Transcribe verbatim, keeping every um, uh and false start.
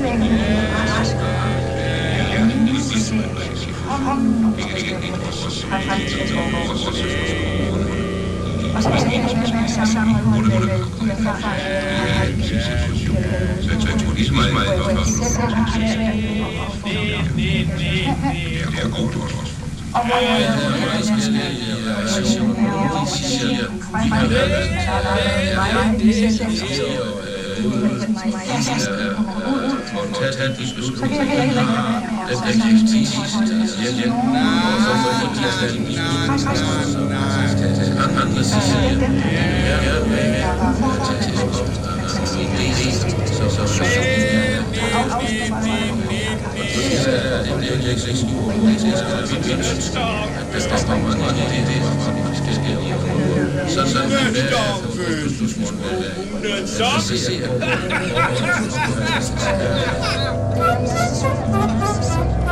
Og så er det ikke med sammenhold med de erfaringer, Så jeg tror lige så meget meget godt. Det er godt også. Og hvor er det, der skal ske spontant diskussion. Det er ikke til sidst. Ja, og så får vi til at stille andre siger, ja, ja, så så så det er ikke så skole, det er vi ønsker, at der kommer en idé om, at vi skal ske. Så så er det så ser jeg.